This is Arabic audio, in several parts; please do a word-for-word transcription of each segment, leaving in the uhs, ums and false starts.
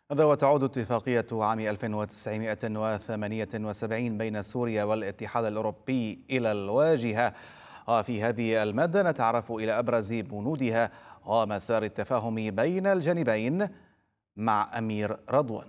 هذا وتعود اتفاقية عام ألف وتسعمائة وثمانية وسبعين بين سوريا والاتحاد الأوروبي إلى الواجهة. وفي هذه المادة نتعرف إلى أبرز بنودها ومسار التفاهم بين الجانبين مع أمير رضوان.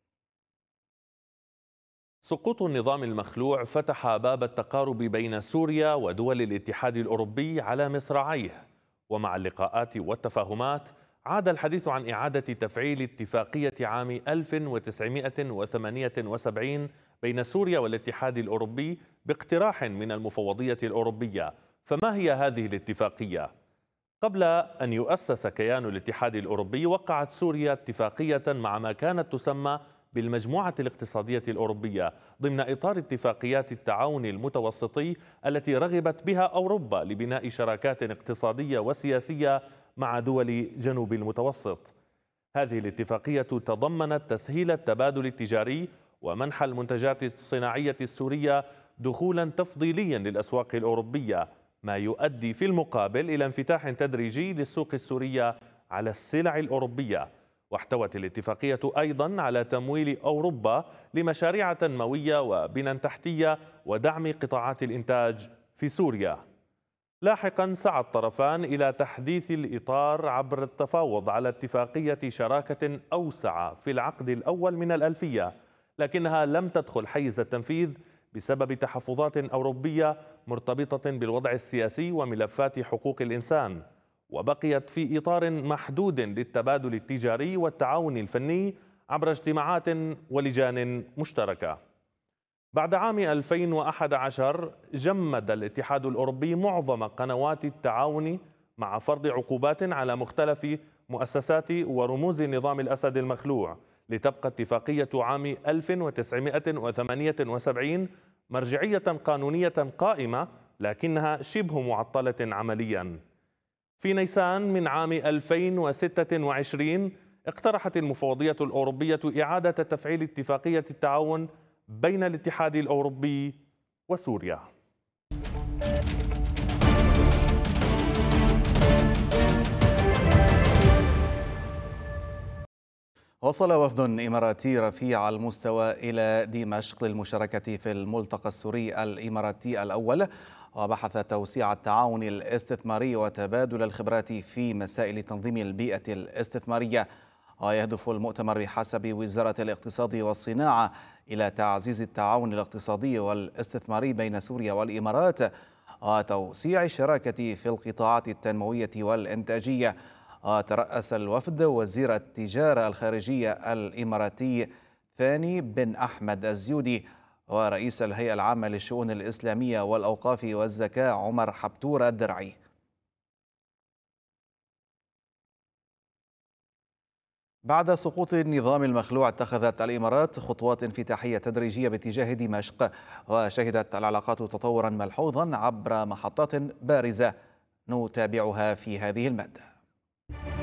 سقوط النظام المخلوع فتح باب التقارب بين سوريا ودول الاتحاد الأوروبي على مصراعيه، ومع اللقاءات والتفاهمات عاد الحديث عن إعادة تفعيل اتفاقية عام ألف وتسعمائة وثمانية وسبعين بين سوريا والاتحاد الأوروبي باقتراح من المفوضية الأوروبية. فما هي هذه الاتفاقية؟ قبل أن يؤسس كيان الاتحاد الأوروبي وقعت سوريا اتفاقية مع ما كانت تسمى بالمجموعة الاقتصادية الأوروبية ضمن إطار اتفاقيات التعاون المتوسطي التي رغبت بها أوروبا لبناء شراكات اقتصادية وسياسية مع دول جنوب المتوسط. هذه الاتفاقية تضمنت تسهيل التبادل التجاري ومنح المنتجات الصناعية السورية دخولا تفضيليا للأسواق الأوروبية، ما يؤدي في المقابل إلى انفتاح تدريجي للسوق السورية على السلع الأوروبية. واحتوت الاتفاقية أيضا على تمويل أوروبا لمشاريع تنموية وبنى تحتية ودعم قطاعات الإنتاج في سوريا. لاحقا سعى الطرفان إلى تحديث الإطار عبر التفاوض على اتفاقية شراكة أوسع في العقد الأول من الألفية، لكنها لم تدخل حيز التنفيذ بسبب تحفظات أوروبية مرتبطة بالوضع السياسي وملفات حقوق الإنسان، وبقيت في إطار محدود للتبادل التجاري والتعاون الفني عبر اجتماعات ولجان مشتركة. بعد عام ألفين وأحد عشر جمد الاتحاد الأوروبي معظم قنوات التعاون مع فرض عقوبات على مختلف مؤسسات ورموز نظام الأسد المخلوع، لتبقى اتفاقية عام ألف وتسعمائة وثمانية وسبعين مرجعية قانونية قائمة لكنها شبه معطلة عمليا. في نيسان من عام ألفين وستة وعشرين اقترحت المفوضية الأوروبية إعادة تفعيل اتفاقية التعاون بين الاتحاد الأوروبي وسوريا. وصل وفد إماراتي رفيع المستوى إلى دمشق للمشاركة في الملتقى السوري الإماراتي الأول، وبحث توسيع التعاون الاستثماري وتبادل الخبرات في مسائل تنظيم البيئة الاستثمارية. ويهدف المؤتمر بحسب وزارة الاقتصاد والصناعة إلى تعزيز التعاون الاقتصادي والاستثماري بين سوريا والإمارات وتوسيع الشراكة في القطاعات التنموية والإنتاجية. ترأس الوفد وزير التجارة الخارجية الإماراتي ثاني بن أحمد الزيودي ورئيس الهيئة العامة للشؤون الإسلامية والأوقاف والزكاة عمر حبتور الدرعي. بعد سقوط النظام المخلوع اتخذت الإمارات خطوات انفتاحية تدريجية باتجاه دمشق، وشهدت العلاقات تطورا ملحوظا عبر محطات بارزة نتابعها في هذه المادة.